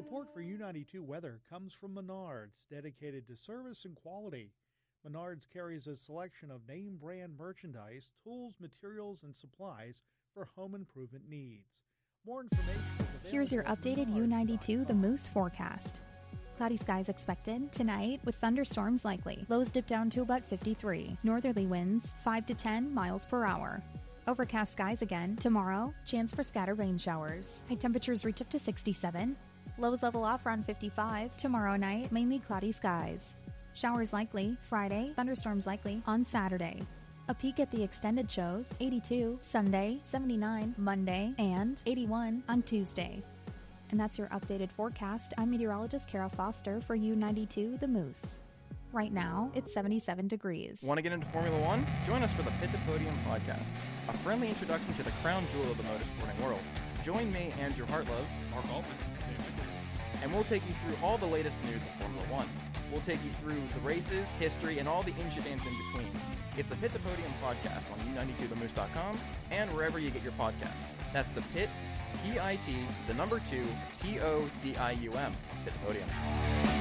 Support for U92 weather comes from Menards, dedicated to service and quality. Menards carries a selection of name brand merchandise, tools, materials, and supplies for home improvement needs. More information is available. Here's your updated U92 The Moose forecast. Cloudy skies expected tonight with thunderstorms likely. Lows dip down to about 53. Northerly winds 5 to 10 miles per hour. Overcast skies again tomorrow. Chance for scattered rain showers. High temperatures reach up to 67. Lows level off around 55. Tomorrow night, mainly cloudy skies. Showers likely Friday. Thunderstorms likely on Saturday. A peek at the extended shows, 82 Sunday, 79 Monday, and 81 on Tuesday. And that's your updated forecast. I'm meteorologist Kara Foster for U92 The Moose. Right now, it's 77 degrees. Want to get into Formula One? Join us for the Pit to Podium podcast, a friendly introduction to the crown jewel of the motorsporting world. Join me, Andrew Hartlove, Mark Altman, and we'll take you through all the latest news of Formula One. We'll take you through the races, history, and all the incidents in between. It's the Pit to Podium podcast on U92themoose.com and wherever you get your podcasts. That's the Pit, P-I-T, the number 2, P-O-D-I-U-M, Pit to Podium.